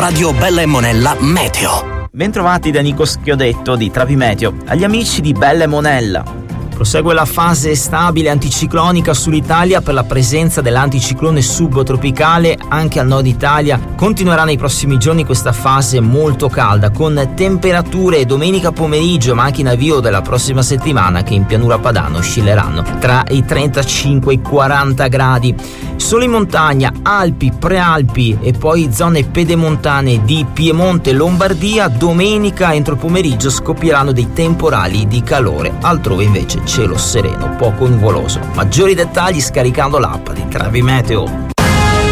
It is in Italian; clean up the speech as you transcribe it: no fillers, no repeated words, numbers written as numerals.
Radio Bella e Monella Meteo. Bentrovati da Nico Schiodetto di Trapi Meteo. Agli amici di Bella e Monella. Prosegue la fase stabile anticiclonica sull'Italia per la presenza dell'anticiclone subtropicale anche al nord Italia. Continuerà nei prossimi giorni questa fase molto calda, con temperature domenica pomeriggio ma anche in avvio della prossima settimana che in pianura padana oscilleranno tra i 35 e i 40 gradi. Solo in montagna, Alpi, Prealpi e poi zone pedemontane di Piemonte e Lombardia domenica entro il pomeriggio scoppieranno dei temporali di calore, altrove invece cielo sereno, poco nuvoloso. Maggiori dettagli scaricando l'app di Trapi Meteo.